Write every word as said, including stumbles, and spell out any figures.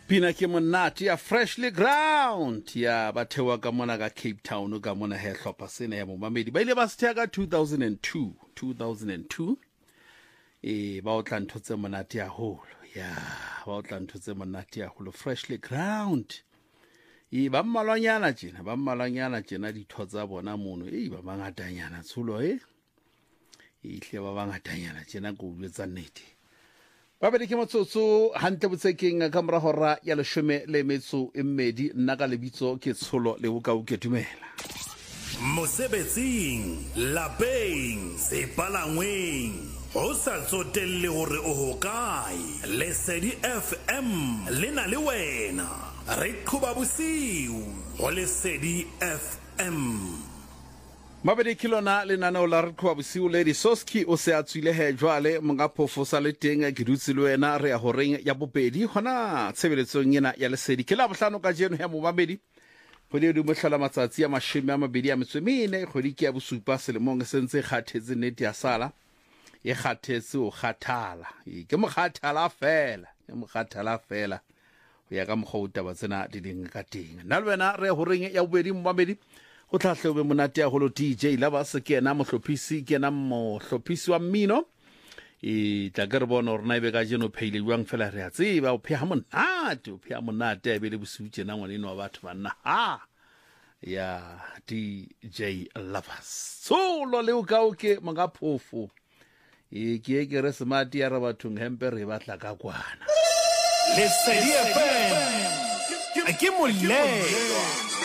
Pina ke monate ya freshly ground ya bathewa ka mona ka Cape Town ka mona he hlopha sena ya momamedi ba ile ba se ka two thousand two two thousand two eh ba o tla nthotse monate ya holo ya ba o tla nthotse monate ya holo freshly ground e ba mmalwanyana tjena ba mmalwanyana tjena dithotsa bona mono e ba bangatanyana tshulo e e hle ba bangatanyana tjena go bletsa nnete ba be ke motsotso hantle botsekeng ka mora hora ya leshome le metso e mmedi nna ka lebitso ke tsholo le bokao ke dumela mosebetsing lapeng sepalangweng ho sa tsotelle hore o hokae Lesedi F M le na le wena re qhuba bosiu ho Lesedi F M mabedi kilona le nanao la re qhuba bosiu le Soski o se a tswile he jwale monga phofosa le teng ke dutse le wena re ya horeng ya bobedi hona tshebeletsong ena ya Lesedi ke la bohlano ka jeno ya mobabedi kgwedi di mohla matsatsi ya mashome a mabedi ya metswemene kgwedi ke ya bosupa selemong se ntse kgathetse nnete ya sala e kgathetse o kgathala ke mo kgathala fela ke mo kgathala fela ho ya ka mogauta ba tsena di ding ka teng nna le wena re horeng ya bobedi mobabedi go tlhahle o be monate ya holo D J la ba se ke ena mohlophisi ke ena mohlophisi wa mmino e tla ke re bona hore na e be ka jeno pheile buang fela re a tseba o pheha monate o pheha monate e be le bosiu tjena ngwaneno wa batho banna ha ya D J Lovers so lo le o ka o ke mga phofo e ke ke re smart ya re bathong hempe re batla ka kwana Lesedi F M ke molelo